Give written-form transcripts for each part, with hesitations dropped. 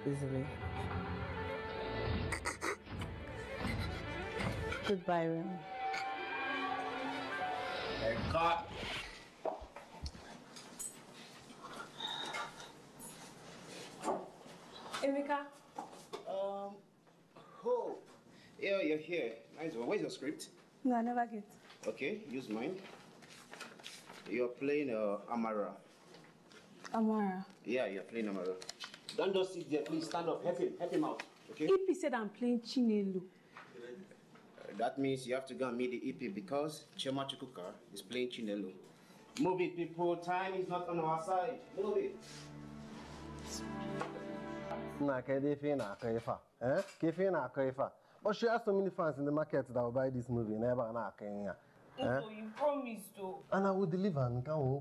easily. Goodbye, Remy. God. Emeka. Oh. Yeah, you're here. Nice one. Where's your script? No, I never get. Okay, use mine. You're playing Amara. Amara. Yeah, you're playing Amara. Don't just sit there. Please stand up. Help him out. Okay? EP said I'm playing Chinelo. That means you have to go and meet the EP because Chema Chukuka is playing Chinelo. Move it, people. Time is not on our side. Move it. But she has so many fans in the market that will buy this movie. Never na Kenya. You promised to. And I will deliver. I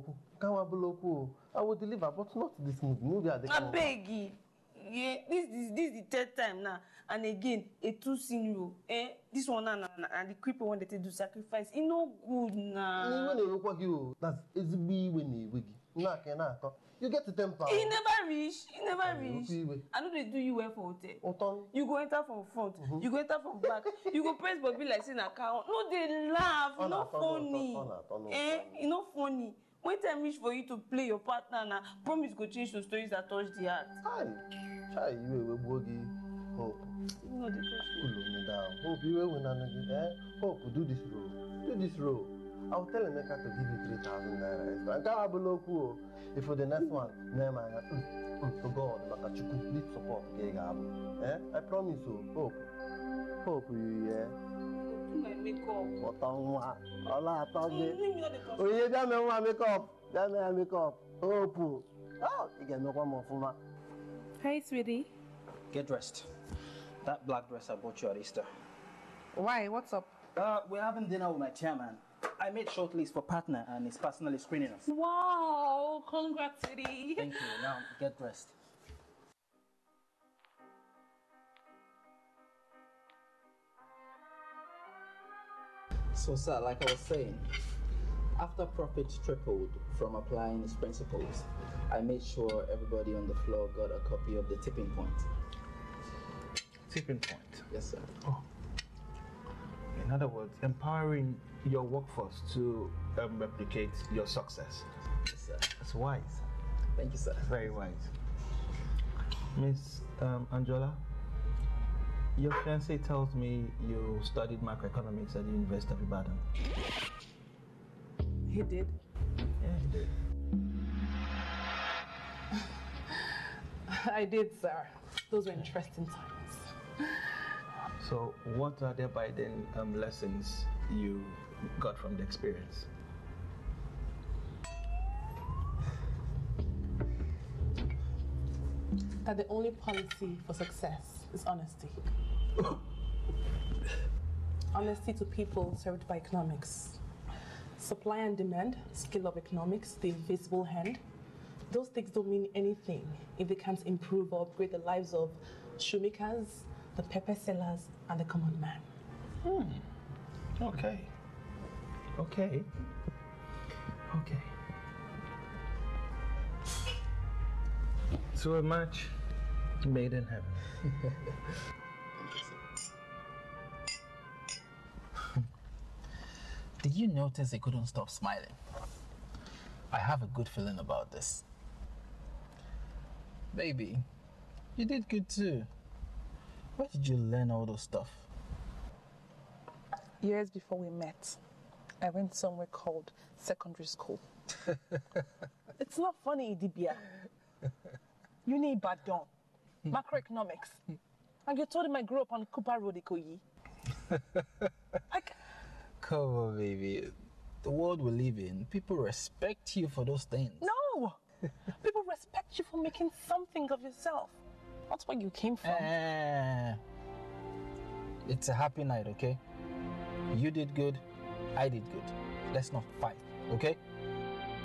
will deliver, but not this movie. I beg you. Yeah, this is the third time now, and again a two scenario. This one and the creeper wanted to do sacrifice. It's no good now. That's easy when you get to temper. He never reach. I know they do you well for hotel. You go enter from front. You go enter from back. You go press but be like saying a cow. No, they laugh. It's not funny. It's not funny. When time reach for you to play your partner now, promise go change some stories that touch the heart. Chai, you will be hope. No, they touch me down. Hope you will win again. Hope, do this role. I'll tell Emeka to give you 3,000 naira. I can't have a local. If for the next one, name I for God, like you complete support. I promise you. Hope you, yeah. My makeup. What on what? All I thought it. Oh, you done my makeup. Hope. Oh, you get no one more for me. Hi, sweetie. Get dressed. That black dress I bought you at Easter. Why? What's up? We're having dinner with my chairman. I made shortlist for partner and he's personally screening us. Wow, congrats, sweetie. Thank you. Now, get dressed. So, sir, like I was saying, after profits tripled from applying his principles, I made sure everybody on the floor got a copy of the tipping point. Tipping point? Yes, sir. Oh. In other words, empowering your workforce to replicate your success. Yes, sir. That's wise. Thank you, sir. Very wise. Miss Angela, your fiancé tells me you studied macroeconomics at the University of Ibadan. He did? Yeah, he did. I did, sir. Those were interesting times. So, what are the Biden lessons you got from the experience? That the only policy for success is honesty. Honesty to people served by economics. Supply and demand, scale of economics, the invisible hand. Those things don't mean anything if they can't improve or upgrade the lives of shoemakers, the pepper sellers, and the common man. Okay. So a match made in heaven. Did you notice he couldn't stop smiling? I have a good feeling about this. Baby, you did good too. Where did you learn all those stuff? Years before we met, I went somewhere called secondary school. It's not funny, Idibia. You need Badon, macroeconomics. And you told him I grew up on Cooper Road, Ikoyi. Come on, baby. The world we live in, people respect you for those things. No! People respect you for making something of yourself. That's where you came from. It's a happy night, okay? You did good, I did good. Let's not fight, okay?